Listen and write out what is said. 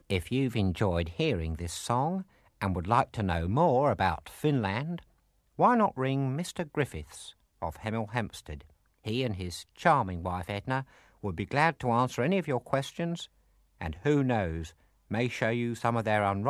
If you've enjoyed hearing this song and would like to know more about Finland, why not ring Mr. Griffiths of Hemel Hempstead? He and his charming wife Edna would be glad to answer any of your questions, and who knows, may show you some of their